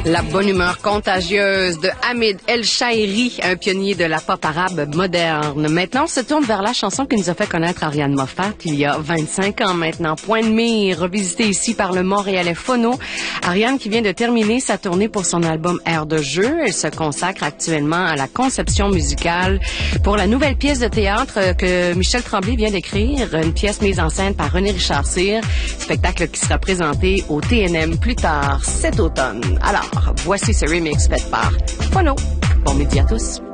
La bonne humeur contagieuse de Hamid El Shaeri, un pionnier de la pop arabe moderne. Maintenant, on se tourne vers la chanson qui nous a fait connaître Ariane Moffat il y a 25 ans maintenant. Point de mire, revisité ici par le Montréalais Phono. Ariane qui vient de terminer sa tournée pour son album Air de jeu. Elle se consacre actuellement à la conception musicale pour la nouvelle pièce de théâtre que Michel Tremblay vient d'écrire. Une pièce mise en scène par René Richard Cyr. Spectacle qui sera présenté au TNM plus tard cet automne. Alors, voici ce remix fait par Phono. Bon midi à tous.